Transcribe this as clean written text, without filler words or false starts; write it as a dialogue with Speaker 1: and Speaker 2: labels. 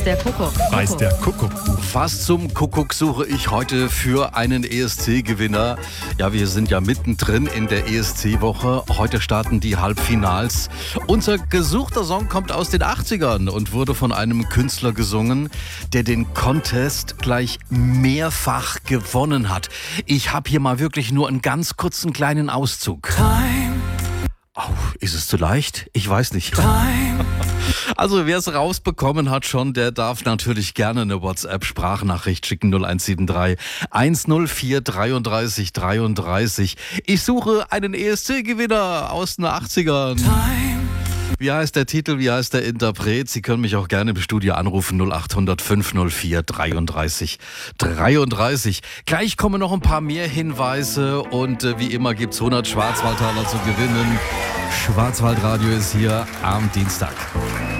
Speaker 1: der Kuckuck.
Speaker 2: Weiß der Kuckuck.
Speaker 3: Was zum Kuckuck suche ich heute für einen ESC-Gewinner? Ja, wir sind ja mittendrin in der ESC-Woche. Heute starten die Halbfinals. Unser gesuchter Song kommt aus den 80ern und wurde von einem Künstler gesungen, der den Contest gleich mehrfach gewonnen hat. Ich habe hier mal wirklich nur einen ganz kurzen kleinen Auszug. Oh, ist es zu leicht? Ich weiß nicht. Also wer es rausbekommen hat schon, der darf natürlich gerne eine WhatsApp-Sprachnachricht schicken. 0173 104 33 33. Ich suche einen ESC-Gewinner aus den 80ern. Wie heißt der Titel, wie heißt der Interpret? Sie können mich auch gerne im Studio anrufen, 0800 504 33 33. Gleich kommen noch ein paar mehr Hinweise und wie immer gibt's 100 Schwarzwaldtaler zu gewinnen. Schwarzwaldradio ist hier am Dienstag.